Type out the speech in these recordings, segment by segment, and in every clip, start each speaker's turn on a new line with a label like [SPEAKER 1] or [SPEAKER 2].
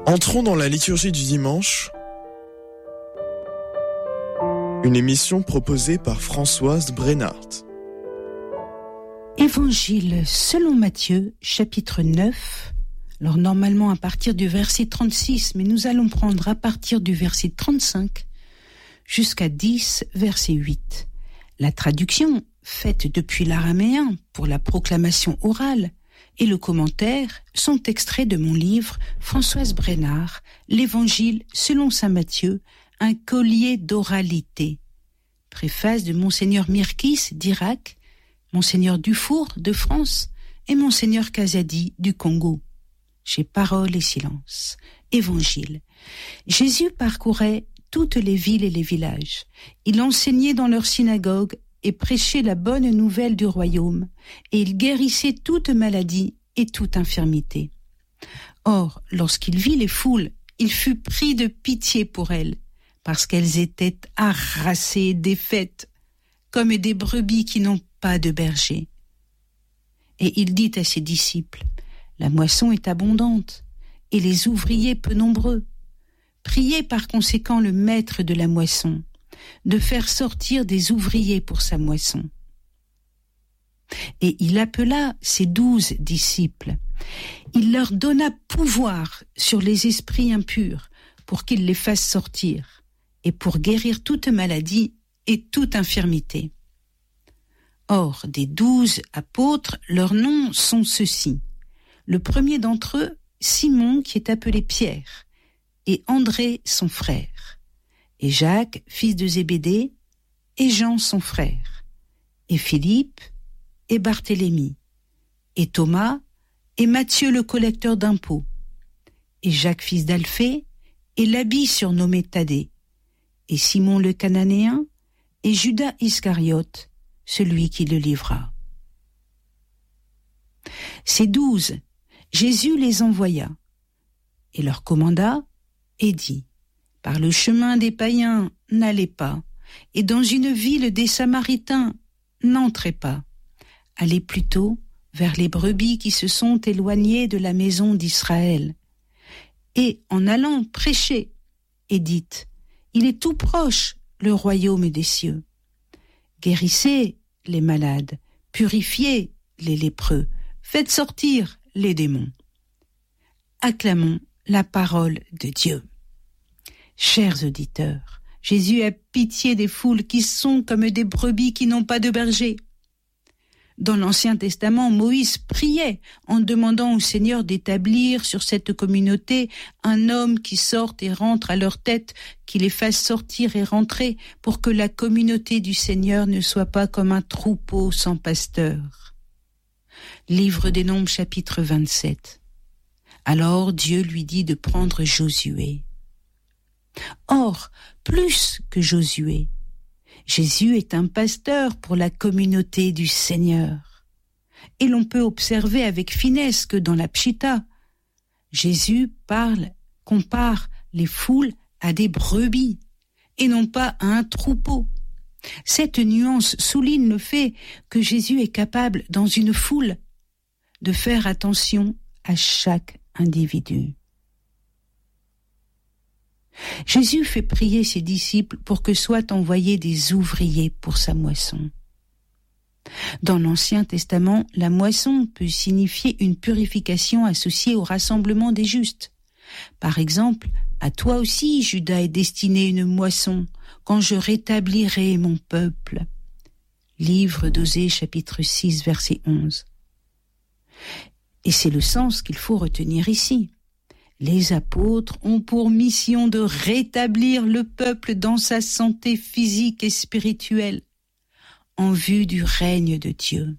[SPEAKER 1] Entrons dans la liturgie du dimanche, une émission proposée par Françoise Brennart.
[SPEAKER 2] Évangile selon Matthieu, chapitre 9. Alors normalement à partir du verset 36, mais nous allons prendre à partir du verset 35 jusqu'à 10, verset 8. La traduction, faite depuis l'araméen pour la proclamation orale, et le commentaire sont extraits de mon livre Françoise Brennart, l'Évangile selon saint Matthieu, un collier d'oralité. Préface de Monseigneur Mirkis d'Irak, Monseigneur Dufour de France et Monseigneur Kazadi du Congo. Chez Parole et Silence. Évangile. Jésus parcourait toutes les villes et les villages. Il enseignait dans leurs synagogues et prêchait la bonne nouvelle du royaume, et il guérissait toute maladie et toute infirmité. Or, lorsqu'il vit les foules, il fut pris de pitié pour elles, parce qu'elles étaient harassées, défaites, comme des brebis qui n'ont pas de berger. Et il dit à ses disciples, « La moisson est abondante, et les ouvriers peu nombreux. Priez par conséquent le maître de la moisson, de faire sortir des ouvriers pour sa moisson. » Et il appela ses 12 disciples. Il leur donna pouvoir sur les esprits impurs pour qu'ils les fassent sortir et pour guérir toute maladie et toute infirmité. Or, des 12 apôtres, leurs noms sont ceux-ci. Le premier d'entre eux, Simon, qui est appelé Pierre, et André, son frère, et Jacques, fils de Zébédée, et Jean, son frère, et Philippe, et Barthélemy, et Thomas, et Matthieu, le collecteur d'impôts, et Jacques, fils d'Alphée, et Labi, surnommé Thaddée, et Simon le Cananéen, et Judas Iscariote, celui qui le livra. Ces 12, Jésus les envoya, et leur commanda, et dit, « Par le chemin des païens, n'allez pas, et dans une ville des Samaritains, n'entrez pas. Allez plutôt vers les brebis qui se sont éloignées de la maison d'Israël. Et en allant, prêchez, et dites, il est tout proche, le royaume des cieux. Guérissez les malades, purifiez les lépreux, faites sortir les démons. » Acclamons la parole de Dieu. Chers auditeurs, Jésus a pitié des foules qui sont comme des brebis qui n'ont pas de berger. Dans l'Ancien Testament, Moïse priait en demandant au Seigneur d'établir sur cette communauté un homme qui sorte et rentre à leur tête, qui les fasse sortir et rentrer pour que la communauté du Seigneur ne soit pas comme un troupeau sans pasteur. Livre des Nombres, chapitre 27. Alors Dieu lui dit de prendre Josué. Or, plus que Josué, Jésus est un pasteur pour la communauté du Seigneur. Et l'on peut observer avec finesse que dans la Pshita, Jésus compare les foules à des brebis et non pas à un troupeau. Cette nuance souligne le fait que Jésus est capable, dans une foule, de faire attention à chaque individu. Jésus fait prier ses disciples pour que soient envoyés des ouvriers pour sa moisson. Dans l'Ancien Testament, la moisson peut signifier une purification associée au rassemblement des justes. Par exemple, à toi aussi, Judas, est destinée une moisson, quand je rétablirai mon peuple. Livre d'Osée, chapitre 6, verset 11. Et c'est le sens qu'il faut retenir ici. Les apôtres ont pour mission de rétablir le peuple dans sa santé physique et spirituelle, en vue du règne de Dieu.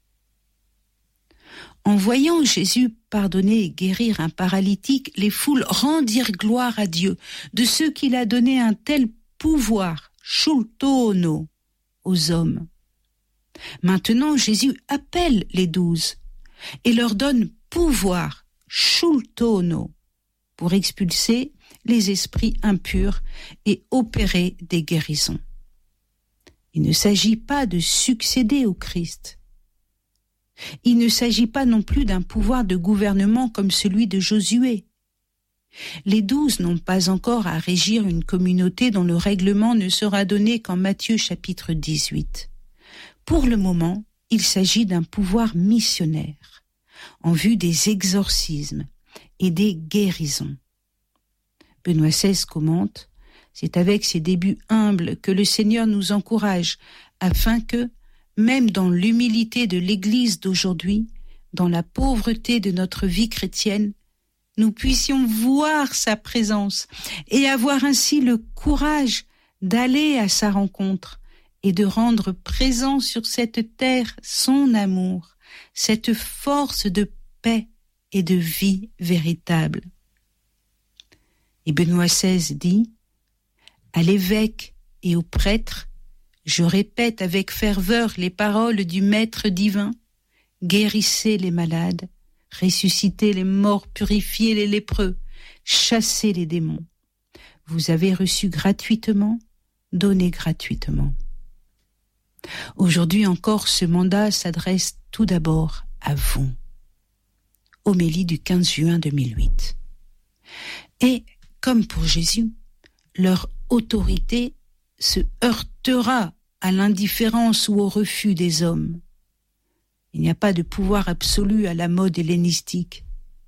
[SPEAKER 2] En voyant Jésus pardonner et guérir un paralytique, les foules rendirent gloire à Dieu de ce qu'il a donné un tel pouvoir, shultono, aux hommes. Maintenant, Jésus appelle les 12 et leur donne pouvoir, shultono, pour expulser les esprits impurs et opérer des guérisons. Il ne s'agit pas de succéder au Christ. Il ne s'agit pas non plus d'un pouvoir de gouvernement comme celui de Josué. Les 12 n'ont pas encore à régir une communauté dont le règlement ne sera donné qu'en Matthieu chapitre 18. Pour le moment, il s'agit d'un pouvoir missionnaire, en vue des exorcismes et des guérisons. Benoît XVI commente: c'est avec ces débuts humbles que le Seigneur nous encourage, afin que, même dans l'humilité de l'Église d'aujourd'hui, dans la pauvreté de notre vie chrétienne, nous puissions voir sa présence et avoir ainsi le courage d'aller à sa rencontre et de rendre présent sur cette terre son amour, cette force de paix et de vie véritable. Et Benoît XVI dit: à l'évêque et aux prêtres, je répète avec ferveur les paroles du Maître divin: guérissez les malades, ressuscitez les morts, purifiez les lépreux, chassez les démons. Vous avez reçu gratuitement, donnez gratuitement. Aujourd'hui encore, ce mandat s'adresse tout d'abord à vous. Homélie du 15 juin 2008. Et, comme pour Jésus, leur autorité se heurtera à l'indifférence ou au refus des hommes. Il n'y a pas de pouvoir absolu à la mode hellénistique.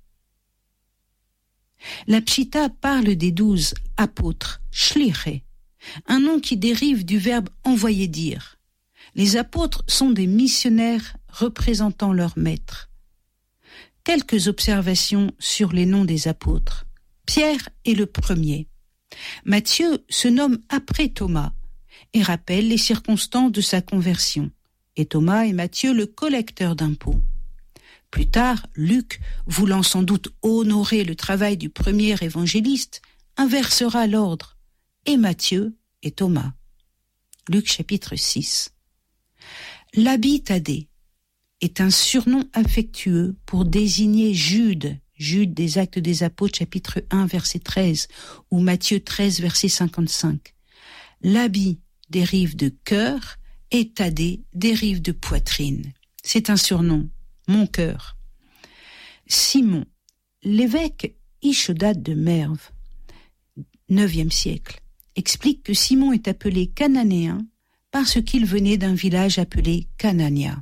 [SPEAKER 2] La Pshita parle des 12 apôtres, shliché, un nom qui dérive du verbe envoyer dire. Les apôtres sont des missionnaires représentant leur maître. Quelques observations sur les noms des apôtres. Pierre est le premier. Matthieu se nomme après Thomas et rappelle les circonstances de sa conversion. Et Thomas et Matthieu le collecteur d'impôts. Plus tard, Luc, voulant sans doute honorer le travail du premier évangéliste, inversera l'ordre, et Matthieu et Thomas. Luc chapitre 6. L'habit Thaddée est un surnom affectueux pour désigner Jude, Jude des Actes des Apôtres chapitre 1 verset 13 ou Matthieu 13 verset 55. L'habit dérive de cœur et Thaddée dérive de poitrine. C'est un surnom, mon cœur. Simon, l'évêque Ishodad de Merv, 9e siècle, explique que Simon est appelé cananéen parce qu'il venait d'un village appelé Canania.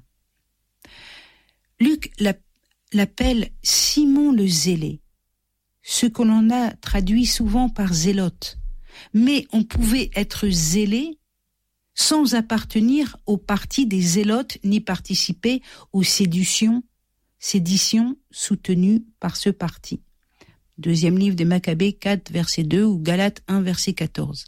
[SPEAKER 2] Luc l'appelle Simon le zélé, ce que l'on a traduit souvent par zélote, mais on pouvait être zélé sans appartenir au parti des zélotes ni participer aux séditions soutenues par ce parti. Deuxième livre des Maccabées 4 verset 2 ou Galates 1 verset 14.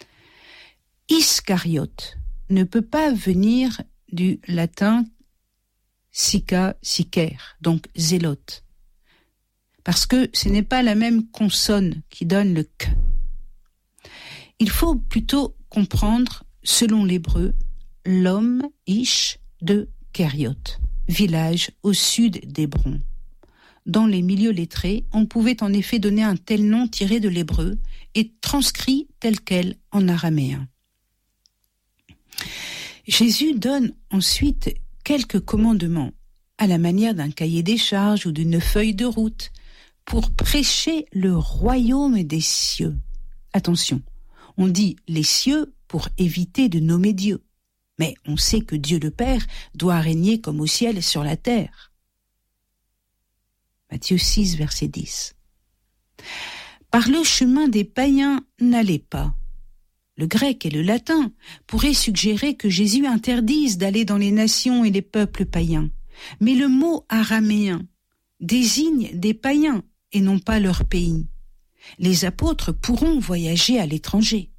[SPEAKER 2] Iscariote ne peut pas venir du latin sica, sicer, donc zélote, parce que ce n'est pas la même consonne qui donne le k. Il faut plutôt comprendre, selon l'hébreu, l'homme Ish de Kériot, village au sud d'Hébron. Dans les milieux lettrés, on pouvait en effet donner un tel nom tiré de l'hébreu et transcrit tel quel en araméen. Jésus donne ensuite quelques commandements, à la manière d'un cahier des charges ou d'une feuille de route, pour prêcher le royaume des cieux. Attention, on dit les cieux pour éviter de nommer Dieu, mais on sait que Dieu le Père doit régner comme au ciel et sur la terre. Matthieu 6, verset 10. Par le chemin des païens, n'allez pas. Le grec et le latin pourraient suggérer que Jésus interdise d'aller dans les nations et les peuples païens. Mais le mot araméen désigne des païens et non pas leur pays. Les apôtres pourront voyager à l'étranger.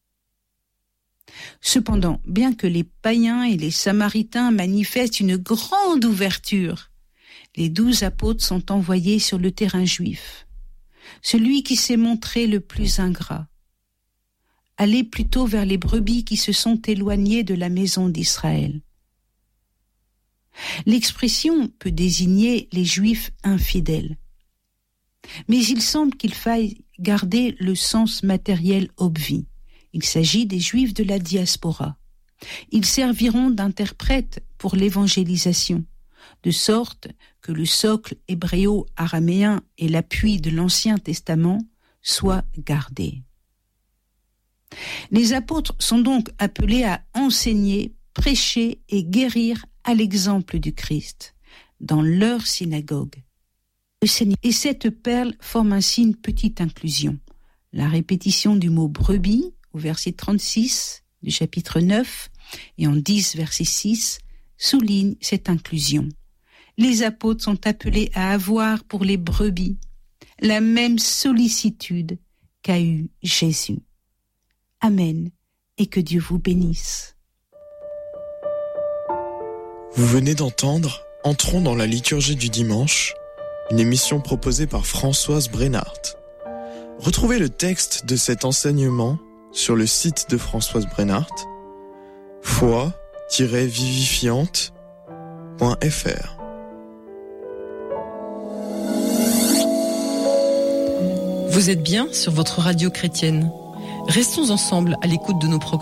[SPEAKER 2] Cependant, bien que les païens et les samaritains manifestent une grande ouverture, les 12 apôtres sont envoyés sur le terrain juif. Celui qui s'est montré le plus ingrat. Allez plutôt vers les brebis qui se sont éloignées de la maison d'Israël. L'expression peut désigner les Juifs infidèles. Mais il semble qu'il faille garder le sens matériel obvi. Il s'agit des Juifs de la diaspora. Ils serviront d'interprètes pour l'évangélisation, de sorte que le socle hébréo-araméen et l'appui de l'Ancien Testament soient gardés. Les apôtres sont donc appelés à enseigner, prêcher et guérir à l'exemple du Christ dans leur synagogue. Et cette perle forme ainsi une petite inclusion. La répétition du mot brebis au verset 36 du chapitre 9 et en 10 verset 6 souligne cette inclusion. Les apôtres sont appelés à avoir pour les brebis la même sollicitude qu'a eu Jésus. Amen, et que Dieu vous bénisse.
[SPEAKER 1] Vous venez d'entendre Entrons dans la liturgie du dimanche, une émission proposée par Françoise Brennart. Retrouvez le texte de cet enseignement sur le site de Françoise Brennart, foi-vivifiante.fr.
[SPEAKER 3] Vous êtes bien sur votre radio chrétienne. Restons ensemble à l'écoute de nos programmes.